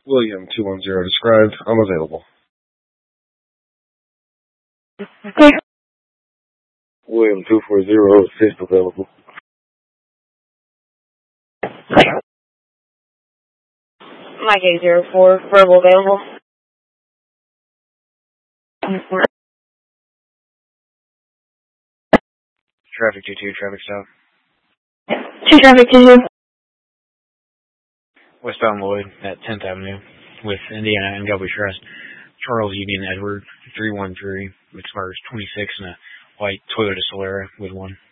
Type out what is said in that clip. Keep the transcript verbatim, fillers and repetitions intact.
William two one zero described. I'm available. Okay. William two four zero assist available. Mike eight zero four, verbal available. Traffic two two, traffic stop. Two traffic two two. Westbound Lloyd at tenth Avenue with Indiana N W Trust. Charles Union Edward three one three with cars twenty-six and a white Toyota Solara with one.